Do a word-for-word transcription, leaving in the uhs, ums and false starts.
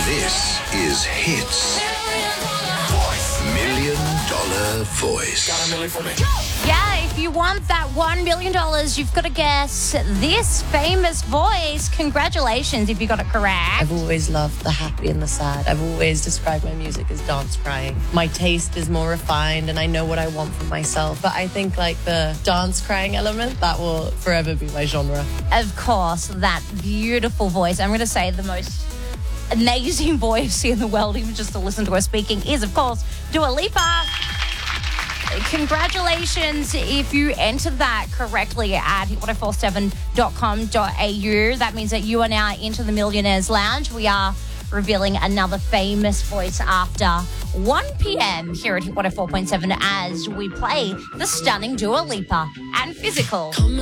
This is Hits. Million Dollar Voice. Yeah, if you want that one million dollars, you've got to guess this famous voice. Congratulations if you got it correct. I've always loved the happy and the sad. I've always described my music as dance crying. My taste is more refined and I know what I want from myself. But I think like the dance crying element, that will forever be my genre. Of course, that beautiful voice. I'm going to say the most amazing voice in the world, even just to listen to her speaking, is, of course, Dua Lipa. Congratulations if you entered that correctly at hit one oh four seven dot com dot a u. That means that you are now into the Millionaires Lounge. We are revealing another famous voice after one p.m. here at Hit one oh four point seven as we play the stunning Dua Lipa and Physical.